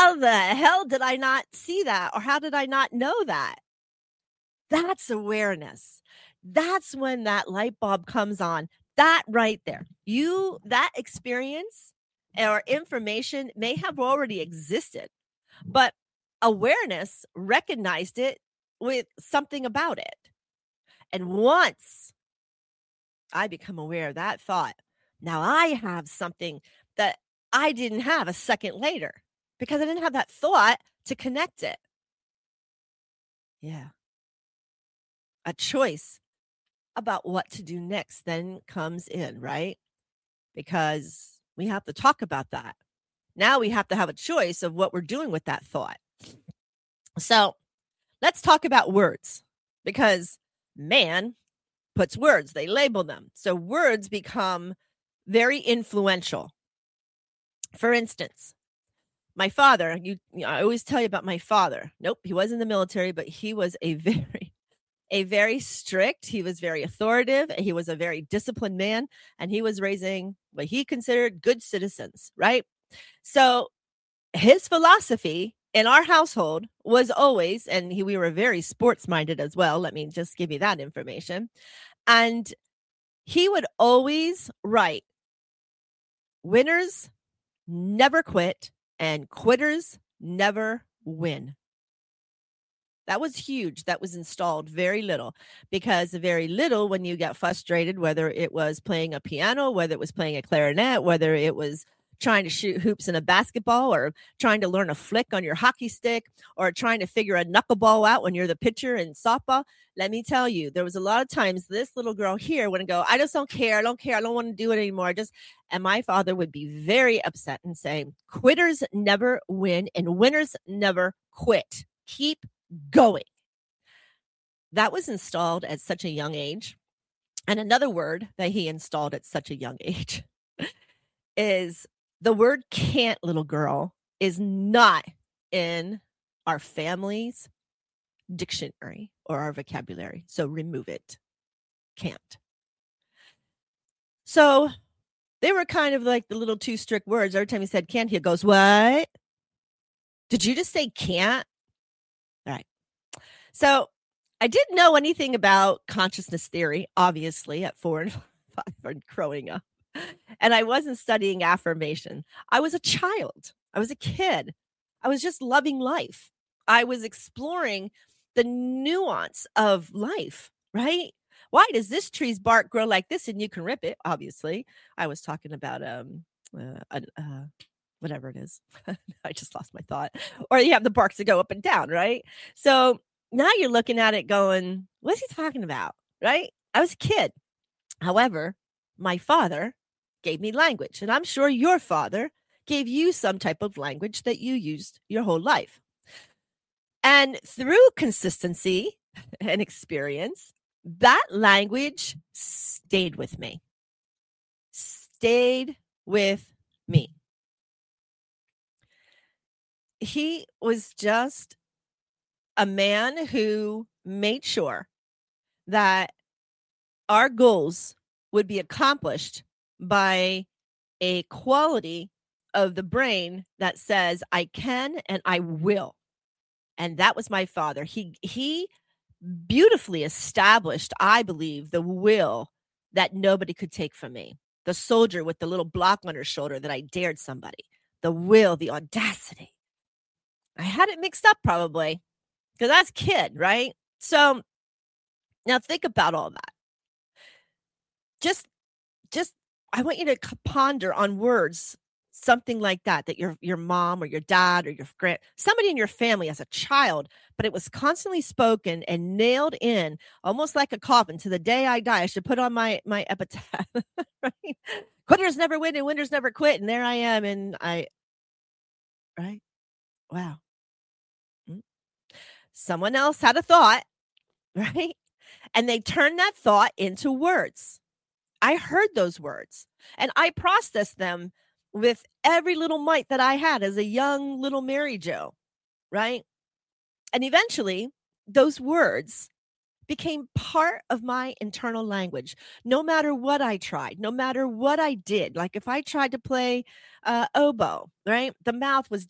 how the hell did I not see that? Or how did I not know that? That's awareness. That's when that light bulb comes on. That right there. That experience or information may have already existed, but awareness recognized it with something about it. And once I become aware of that thought, now I have something that I didn't have a second later because I didn't have that thought to connect it. Yeah. A choice about what to do next then comes in, right? Because we have to talk about that. Now we have to have a choice of what we're doing with that thought. So let's talk about words because man puts words, they label them. So words become very influential. For instance, my father, I always tell you about my father. Nope, he was in the military, but he was a very strict, he was very authoritative, he was a very disciplined man, and he was raising what he considered good citizens, right? So his philosophy in our household was always, and we were very sports minded as well. Let me just give you that information. And he would always write, winners never quit and quitters never win. That was huge. That was installed very little because very little when you get frustrated, whether it was playing a piano, whether it was playing a clarinet, whether it was trying to shoot hoops in a basketball or trying to learn a flick on your hockey stick or trying to figure a knuckleball out when you're the pitcher in softball. Let me tell you, there was a lot of times this little girl here would go, I just don't care. I don't care. I don't want to do it anymore. And my father would be very upset and say, quitters never win and winners never quit. Keep going. That was installed at such a young age. And another word that he installed at such a young age is the word can't, little girl, is not in our family's dictionary or our vocabulary. So remove it. Can't. So they were kind of like the little two strict words. Every time he said can't, he goes, what? Did you just say can't? All right. So I didn't know anything about consciousness theory, obviously, at 4 and 5 and growing up. And I wasn't studying affirmation. I was a child. I was a kid. I was just loving life. I was exploring the nuance of life, right? Why does this tree's bark grow like this and you can rip it? Obviously. I was talking about whatever it is. I just lost my thought. Or you have the barks that go up and down, right? So now you're looking at it going, what's he talking about, right? I was a kid. However, my father gave me language, and I'm sure your father gave you some type of language that you used your whole life. And through consistency and experience, that language stayed with me. Stayed with me. He was just a man who made sure that our goals would be accomplished by a quality of the brain that says, I can and I will. And that was my father. He beautifully established, I believe, the will that nobody could take from me. The soldier with the little block on her shoulder that I dared somebody. The will, the audacity. I had it mixed up probably because that's kid, right? So now think about all that. Just I want you to ponder on words, something like that your mom or your dad or somebody in your family as a child, but it was constantly spoken and nailed in almost like a coffin to the day I die. I should put on my epitaph, right? Quitters never win and winners never quit. And there I am. And right? Wow. Someone else had a thought, right? And they turned that thought into words. I heard those words and I processed them with every little mite that I had as a young little Mary Jo, right? And eventually those words became part of my internal language. No matter what I tried, no matter what I did, like if I tried to play oboe, right? The mouth was